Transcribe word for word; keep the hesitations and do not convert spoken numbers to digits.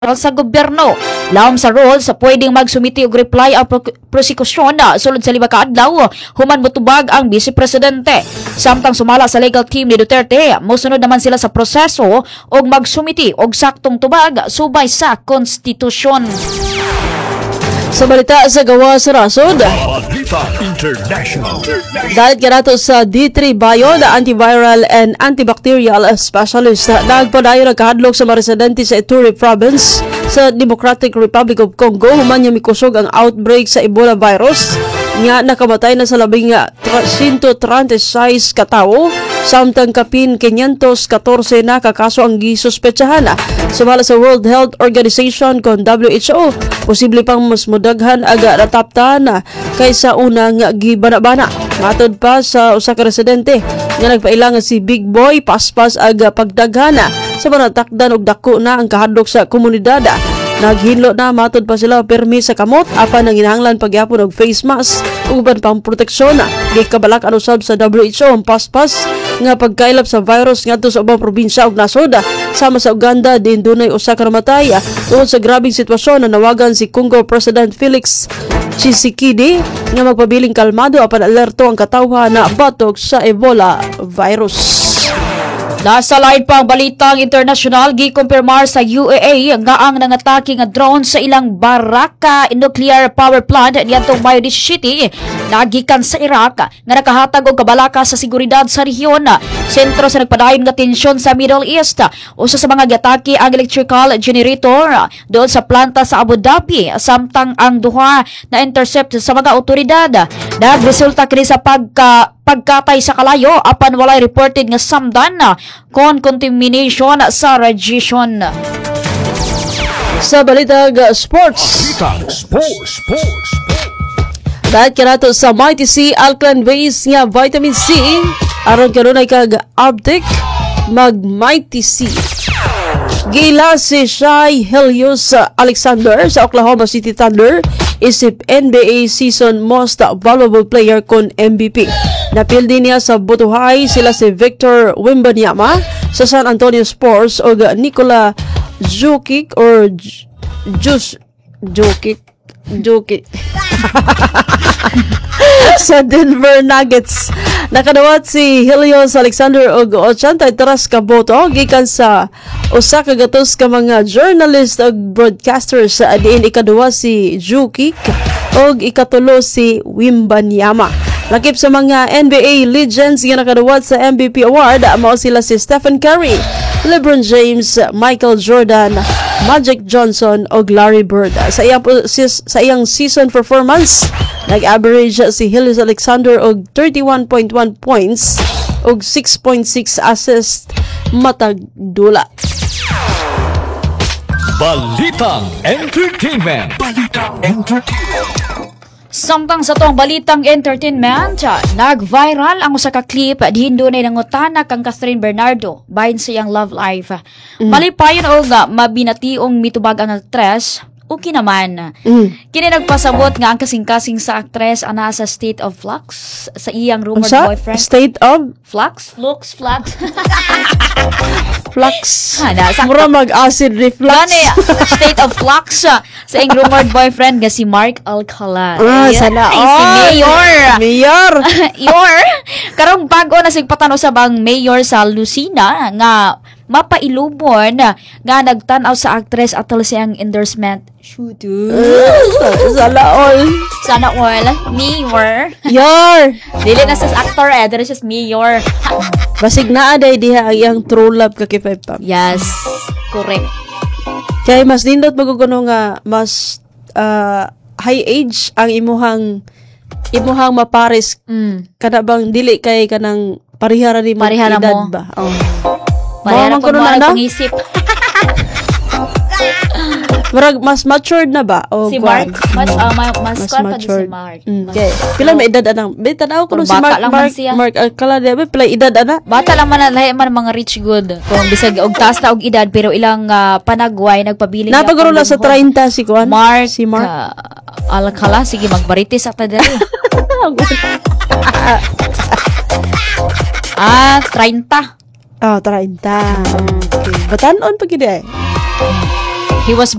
sa gobyerno. Laom sa role sa pwedeng magsumiti og reply ang pro- prosekusyon na sulod sa lima ka adlaw human motubag ang Vice Presidente. Samtang sumala sa legal team ni Duterte, mosunod naman sila sa proseso og magsumiti og saktong tubag subay sa konstitusyon. Sa balita sa gawa sa rasod, Balita International. dahil ka nato sa D three Bio na antiviral and antibacterial specialist, nagpadayon ang kahadlok sa mga residente sa Ituri Province sa Democratic Republic of Congo human niya mikusog ang outbreak sa Ebola virus nga nakamatay na sa labing nga one hundred thirty-six katao samtang kapin five hundred fourteen na kakaso ang gisuspetsahan. Sumala sa World Health Organization kon W H O, posible pang mas mudaghan aga nataptan kaysa unang gibana-bana. Matod pa sa usa ka residente nga nagpailangan si Big Boy paspas aga pagdaghana sa mga takdan og dako na ang kahadlok sa komunidad. Naghinlo na matod pa sila permi sa kamot apan ang ginahanglan pagyapon og face mask ug uban pang proteksyon. Gikabalak-an usab sa W H O ang paspas nga pagkailap sa virus ngadto sa ubang probinsya ug nasod. Sama sa Uganda din dunay usa ka namatay tungod sa grabing sitwasyon na nawagan si Congo President Felix Tshisekedi nga magpabiling kalmado apan alerto ang katawhan na batok sa Ebola virus. Nasa lain pang balitang internasyonal, gikumpirmar sa U A E nga ang nangatake nga drone sa ilang Baraka nuclear power plant niadtong Mayo seventeen nagikan sa Iraq nga nakahatag og kabalaka sa seguridad sa rehiyon. Sentro sa nagpadayon nga tensyon sa Middle East, usa sa mga gitake ang electrical generator doon sa planta sa Abu Dhabi samtang ang duha na intercept sa mga otoridad. Nagresulta kini sa pagka pagkatay sa kalayo apan walay reported nga samdan kon contamination sa radiation. Sa balitag sports, Balita Sports. Sports. dahil kanato sa Mighty C Alkaline Base nga vitamin C aron karon ay kag uptick mag Mighty C. Gila si Shai Helios Alexander sa Oklahoma City Thunder isip N B A season most valuable player kon M V P. Napildi niya sa butuhay sila si Victor Wembanyama sa San Antonio Spurs o Nikola Jokic or Jus Jokic Jokic sa Denver Nuggets. Nakadawat si Helios Alexander og eighty-three ka boto gikan sa usa ka gatos ka mga journalist ug broadcasters. Diin ikaduwa si Jokic og ikatulo si Wembanyama. Lakip sa mga N B A legends nga nakadawat sa M V P award mao sila si Stephen Curry, LeBron James, Michael Jordan, Magic Johnson og Larry Bird. Sa iyang sa iyang season performance, nag-average si Helios Alexander og thirty-one point one points og six point six assists matag dula. Balitang Entertainment. Balitang Entertainment. Samtang sa tong balitang entertainment, nag-viral ang usa ka clip dihin dunay nangutana kang Catherine Bernardo bahin sa iyang love life. Mm. Malipayon og mabinationg mitubag ang aktres. Okay naman. Mm. Kini nagpasabot nga ang kasing-kasing sa aktres ana sa state of flux sa iyang rumored Unsa? boyfriend. State of Flux? Flux? Flux? flux. Ana, sa Mura mag-acid reflux. Gani, state of flux sa iyang rumored boyfriend nga si Mark Alcala. Ah, Ay, sana ay, all. si Mayor. Mayor. Yor, karong bago na sigpatano sa bang mayor sa Lucena nga mapailubon nga nagtanaw sa actress atol siyang endorsement shoot. Sana all. Sana all mayor. Yor. Dili na sa actor eh, dili siya mayor. Basig naa day diha ang iyang true love ka kay Peppa. Yes, correct. Kaya mas nindot maguguno nga mas uh, high age ang imuhang imuhang mapares Mm. kada bang dili kay kanang parihara ni mo Parihara edad mo. ba. Oh. Parehara Mao man ko kuno na na pangisip. Murag mas matured na ba? O Si kwan? Mark, mas uh, mas, mas, Mas kwan pa di si matured. Mark. Mm, Mas- kay pila may edad anang? Be tanaw ko Pero si bata Mark lang man Mark siya. Mark Alcala di ba pila edad ana? Bata lang man lahi man mga rich good. Kung bisag og taas na og edad pero ilang ah, panagway nagpabiling Napaguro na sa thirty si kwan. Mark, si Mark. ah, Alcala, sige magbaritis ata dali. ah, thirty. Oh, thirty. Okay. Batanon pa gid eh. He was